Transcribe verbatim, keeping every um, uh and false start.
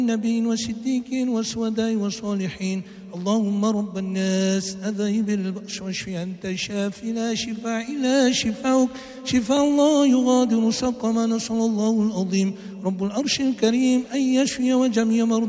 النبيين والصديقين والشهداء والصالحين. اللهم رب الناس أذهب البأس واشف أنت الشافي لا شفاء إلا شفاؤك شفاء لا يغادر سقما. نسأل الله العظيم رب العرش الكريم أن يشفي وجميع مرضى